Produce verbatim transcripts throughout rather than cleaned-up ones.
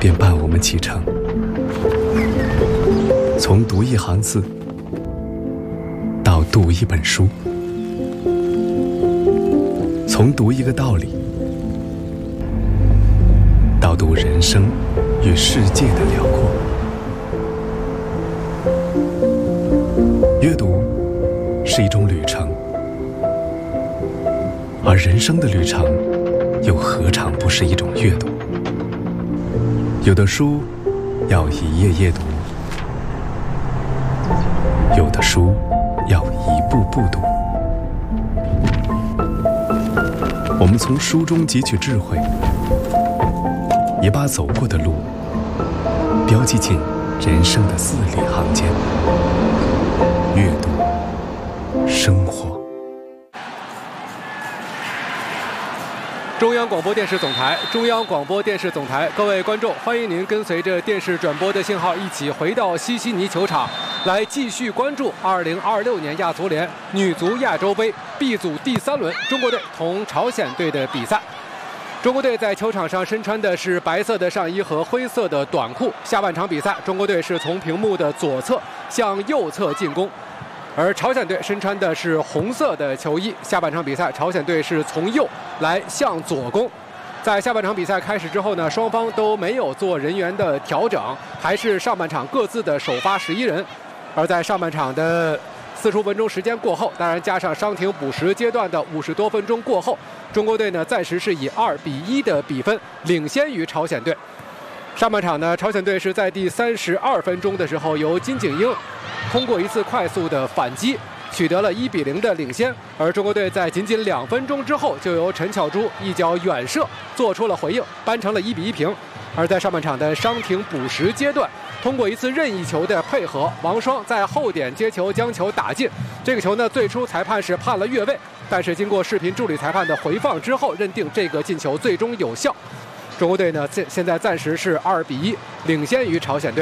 便伴我们启程，从读一行字到读一本书，从读一个道理到读人生与世界的辽阔。阅读是一种旅程，而人生的旅程又何尝不是一种阅读？有的书要一页页读，有的书要一步步读。我们从书中汲取智慧，也把走过的路标记进人生的字里行间。阅读生活。 中央广播电视总台，中央广播电视总台，各位观众，欢迎您跟随着电视转播的信号，一起回到西悉尼球场，来继续关注二零二六年亚足联女足亚洲杯 B 组第三轮中国队同朝鲜队的比赛。中国队在球场上身穿的是白色的上衣和灰色的短裤。下半场比赛，中国队是从屏幕的左侧向右侧进攻。而朝鲜队身穿的是红色的球衣。下半场比赛，朝鲜队是从右来向左攻。在下半场比赛开始之后呢，双方都没有做人员的调整，还是上半场各自的首发十一人。而在上半场的四十五分钟时间过后，当然加上伤停补时阶段的五十多分钟过后，中国队呢暂时是以二比一的比分领先于朝鲜队。上半场呢，朝鲜队是在第三十二分钟的时候，由金景英通过一次快速的反击，取得了一比零的领先。而中国队在仅仅两分钟之后，就由陈巧珠一脚远射做出了回应，扳成了一比一平。而在上半场的伤停补时阶段，通过一次任意球的配合，王霜在后点接球将球打进。这个球呢，最初裁判是判了越位，但是经过视频助理裁判的回放之后，认定这个进球最终有效。中国队呢，现现在暂时是二比一领先于朝鲜队。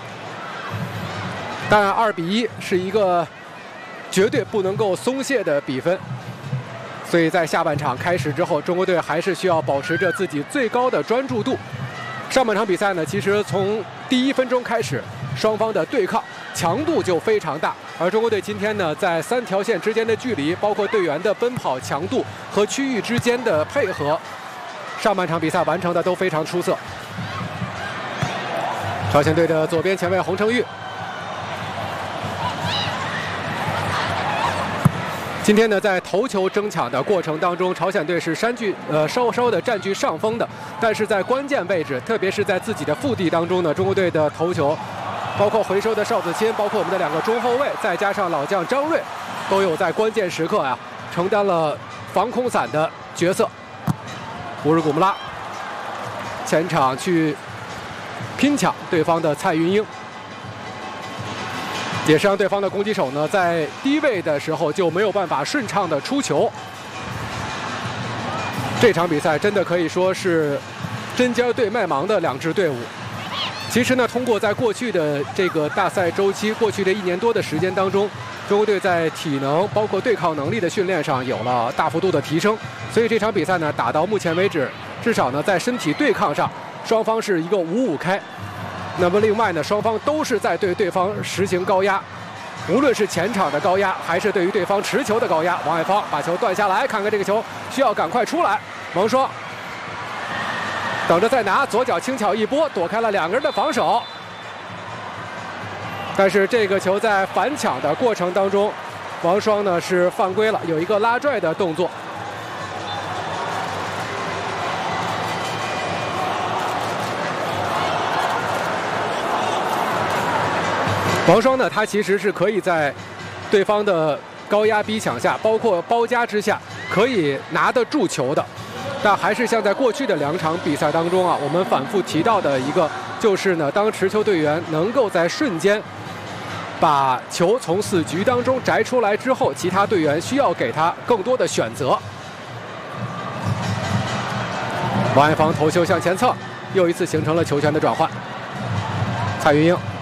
当然，二比一是一个绝对不能够松懈的比分，所以在下半场开始之后，中国队还是需要保持着自己最高的专注度。上半场比赛呢，其实从第一分钟开始，双方的对抗强度就非常大。而中国队今天呢，在三条线之间的距离，包括队员的奔跑强度和区域之间的配合，上半场比赛完成的都非常出色。朝鲜队的左边前卫洪承玉，今天呢，在头球争抢的过程当中，朝鲜队是占据呃稍稍的占据上风的，但是在关键位置，特别是在自己的腹地当中呢，中国队的头球，包括回收的邵子钦，包括我们的两个中后卫，再加上老将张睿，都有在关键时刻啊承担了防空伞的角色。乌日古木拉前场去拼抢对方的蔡云英，也是让对方的攻击手呢在低位的时候就没有办法顺畅的出球。这场比赛真的可以说是针尖对麦芒的两支队伍。其实呢，通过在过去的这个大赛周期，过去这一年多的时间当中，中国队在体能包括对抗能力的训练上有了大幅度的提升，所以这场比赛呢打到目前为止，至少呢在身体对抗上，双方是一个五五开。那么另外呢，双方都是在对对方实行高压，无论是前场的高压，还是对于对方持球的高压。王爱芳把球断下来，看看这个球需要赶快出来，王霜等着再拿，左脚轻巧一拨，躲开了两个人的防守。但是这个球在反抢的过程当中，王霜呢是犯规了，有一个拉拽的动作。王霜呢，他其实是可以在对方的高压逼抢下，包括包夹之下，可以拿得住球的。但还是像在过去的两场比赛当中啊，我们反复提到的一个，就是呢，当持球队员能够在瞬间把球从死局当中摘出来之后，其他队员需要给他更多的选择。王爱芳头球向前蹭，又一次形成了球权的转换。蔡云英